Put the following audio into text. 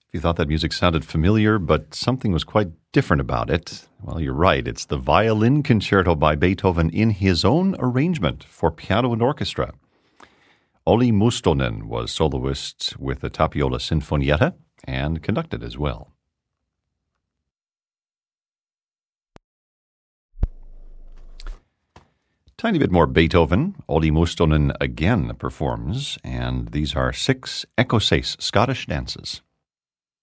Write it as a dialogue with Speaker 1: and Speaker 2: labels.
Speaker 1: If you thought that music sounded familiar, but something was quite different about it, well, you're right. It's the Violin Concerto by Beethoven in his own arrangement for piano and orchestra. Olli Mustonen was soloist with the Tapiola Sinfonietta and conducted as well. Tiny bit more Beethoven. Olli Mustonen again performs, and these are 6 Écossais Scottish dances.